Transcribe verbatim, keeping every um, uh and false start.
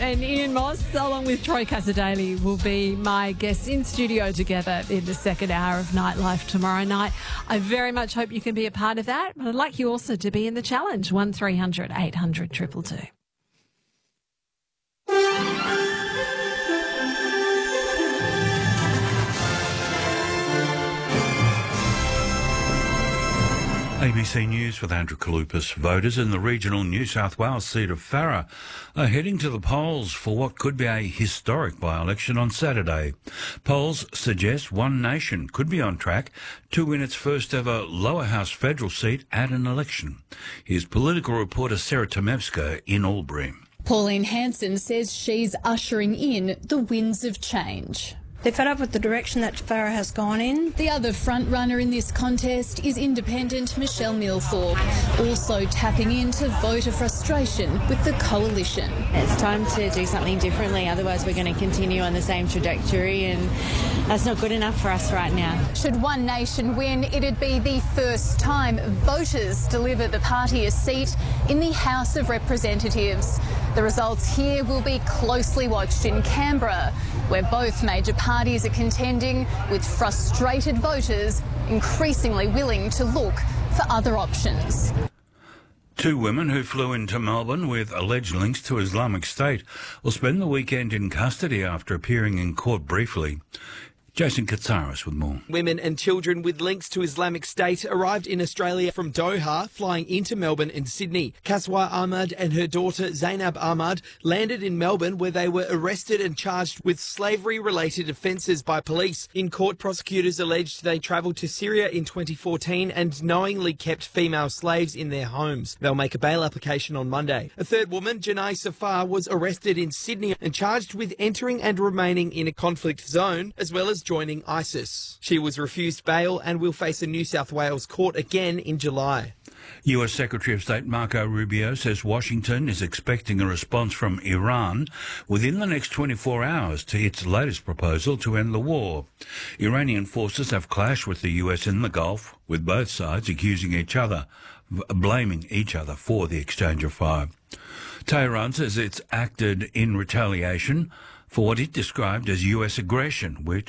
And Ian Moss, along with Troy Casadei, will be my guests in studio together in the second hour of Nightlife tomorrow night. I very much hope you can be a part of that, but I'd like you also to be in the challenge, one three hundred eight hundred two two two. A B C News with Andrew Kalupas. Voters in the regional New South Wales seat of Farrer are heading to the polls for what could be a historic by-election on Saturday. Polls suggest One Nation could be on track to win its first ever lower house federal seat at an election. Here's political reporter Sarah Tomevska in Albury. Pauline Hanson says she's ushering in the winds of change. They're fed up with the direction that Farrer has gone in. The other front-runner in this contest is independent Michelle Milthorpe, also tapping into voter frustration with the coalition. It's time to do something differently, otherwise we're going to continue on the same trajectory, and that's not good enough for us right now. Should One Nation win, it'd be the first time voters deliver the party a seat in the House of Representatives. The results here will be closely watched in Canberra, where both major parties are contending, with frustrated voters increasingly willing to look for other options. Two women who flew into Melbourne with alleged links to Islamic State will spend the weekend in custody after appearing in court briefly. Jason Katsaris with more. Women and children with links to Islamic State arrived in Australia from Doha, flying into Melbourne and Sydney. Kaswa Ahmad and her daughter Zainab Ahmad landed in Melbourne, where they were arrested and charged with slavery-related offences by police. In court, prosecutors alleged they travelled to Syria in twenty fourteen and knowingly kept female slaves in their homes. They'll make a bail application on Monday. A third woman, Janai Safar, was arrested in Sydney and charged with entering and remaining in a conflict zone, as well as joining ISIS. She was refused bail and will face a New South Wales court again in July. U S Secretary of State Marco Rubio says Washington is expecting a response from Iran within the next twenty-four hours to its latest proposal to end the war. Iranian forces have clashed with the U S in the Gulf, with both sides accusing each other, blaming each other for the exchange of fire. Tehran says it's acted in retaliation for what it described as U S aggression, which